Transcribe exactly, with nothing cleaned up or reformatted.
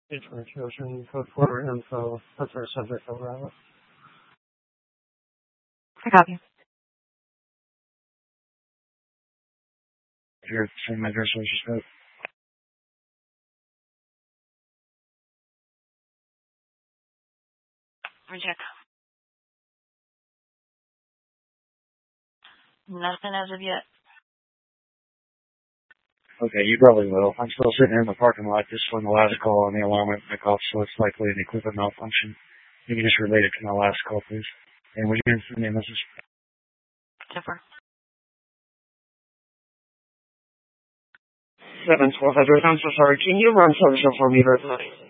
Information, code for info, that's our subject over. I copy. Your same address was just wrote. Reject. Nothing as of yet. Okay, you probably will. I'm still sitting here in the parking lot just when the last call on the alarm went back off, so it's likely an equipment malfunction. You can just relate it to my last call, please. And would you answer the name, Missus Jennifer. seven twelve address. I'm so sorry. Can you run social for me, very please?